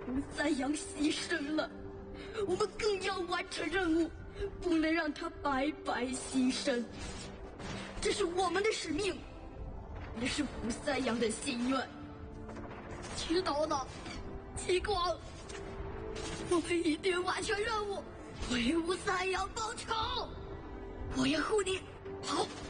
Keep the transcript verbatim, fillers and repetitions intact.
吴三阳牺牲了，我们更要完成任务，不能让他白白牺牲。这是我们的使命，也是吴三阳的心愿。知道了，激光，我们一定完成任务，为吴三阳报仇。我也护你，好。